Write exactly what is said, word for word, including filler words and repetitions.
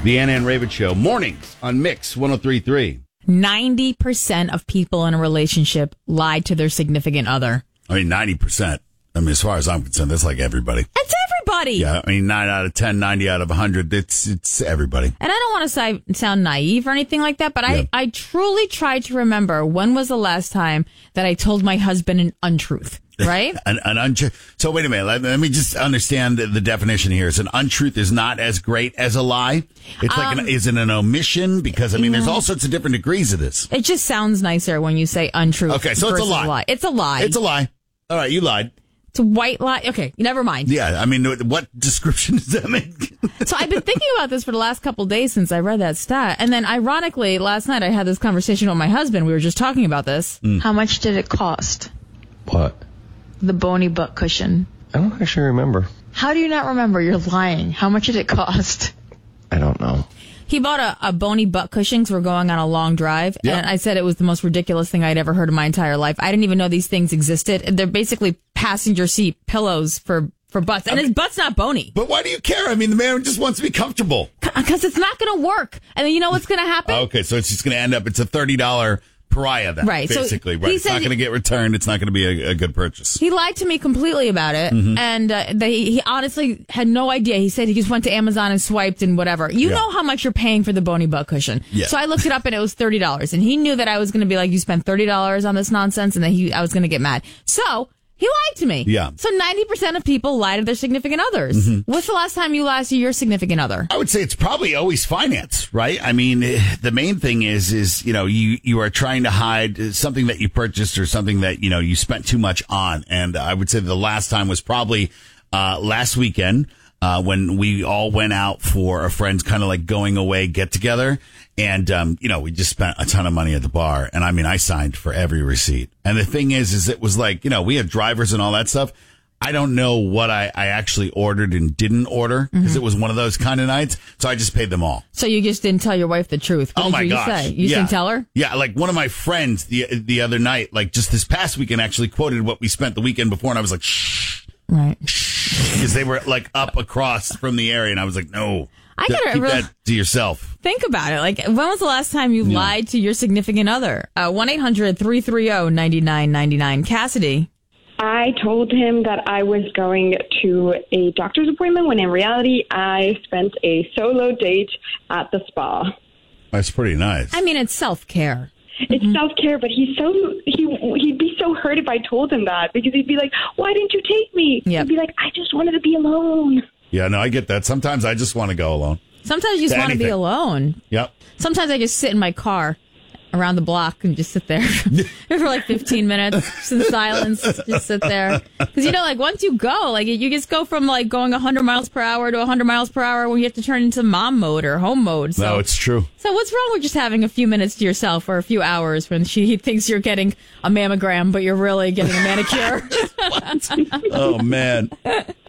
The Ann Ann Ravitch Show, mornings on Mix one oh three point three. ninety percent of people in a relationship lied to their significant other. I mean, ninety percent. I mean, as far as I'm concerned, that's like everybody. It's everybody. Yeah, I mean, nine out of ten, ninety out of one hundred, it's it's everybody. And I don't want to say, sound naive or anything like that, but Yeah. I, I truly tried to remember when was the last time that I told my husband an untruth, right? an, an untruth. So wait a minute. Let, let me just understand the, the definition here. Is an untruth is not as great as a lie? It's like, Um, an, is it an omission? Because, I mean, there's all sorts of different degrees of this. It just sounds nicer when you say untruth. Okay, so it's a versus lie. It's a lie. It's a lie. All right, you lied. It's a white lie. Okay, never mind. Yeah, I mean, what description does that make? So I've been thinking about this for the last couple of days since I read that stat. And then ironically, last night I had this conversation with my husband. We were just talking about this. Mm. How much did it cost? What? The bony butt cushion. I don't actually remember. How do you not remember? You're lying. How much did it cost? I don't know. He bought a, a bony butt cushion because we're going on a long drive. Yeah. And I said it was the most ridiculous thing I'd ever heard in my entire life. I didn't even know these things existed. They're basically passenger seat pillows for, for butts. And I mean- his butt's not bony. But why do you care? I mean, the man just wants to be comfortable. Because it's not going to work. And then you know what's going to happen? Okay, so it's just going to end up, it's a thirty dollars pariah then, Right, so basically. he right. It's said- not going to get returned. It's not going to be a, a good purchase. He lied to me completely about it, Mm-hmm. and uh, they, he honestly had no idea. He said he just went to Amazon and swiped and whatever. You Yeah. know how much you're paying for the bony butt cushion. Yeah. So I looked it up, and it was thirty dollars. And he knew that I was going to be like, you spent thirty dollars on this nonsense, and that he I was going to get mad. So he lied to me. Yeah. So ninety percent of people lie to their significant others. Mm-hmm. What's the last time you lied to your significant other? I would say it's probably always finance, right? I mean, eh, the main thing is, is, you know, you, you are trying to hide something that you purchased or something that, you know, you spent too much on. And I would say the last time was probably, uh, last weekend, uh, when we all went out for a friend's kind of like going away get together. And, um, you know, we just spent a ton of money at the bar. And I mean, I signed for every receipt. And the thing is, is it was like, you know, we had drivers and all that stuff. I don't know what I, I actually ordered and didn't order because it was one of those kind of nights. So I just paid them all. So you just didn't tell your wife the truth. What Oh did my you gosh. say? You yeah. didn't tell her? Yeah. Like one of my friends the, the other night, like just this past weekend actually quoted what we spent the weekend before. And I was like, shh, Right. because they were like up across from the area. And I was like, no, I th- gotta keep really- that to yourself. Think about it. Like, when was the last time you lied to your significant other? Uh, one eight hundred three three zero nine nine nine nine. Cassidy. I told him that I was going to a doctor's appointment when in reality I spent a solo date at the spa. That's pretty nice. I mean, it's self-care. It's self-care, but he's so he he'd be so hurt if I told him that because he'd be like, "Why didn't you take me?" Yep. He'd be like, "I just wanted to be alone." Yeah, no, I get that. Sometimes I just want to go alone. Sometimes you just To want to be anything. alone. Yep. Sometimes I just sit in my car around the block and just sit there for like fifteen minutes, just in silence, just sit there. Because, you know, like once you go, like you just go from like going one hundred miles per hour to one hundred miles per hour when you have to turn into mom mode or home mode. So, No, it's true. so what's wrong with just having a few minutes to yourself or a few hours when she thinks you're getting a mammogram, but you're really getting a manicure? Oh, man.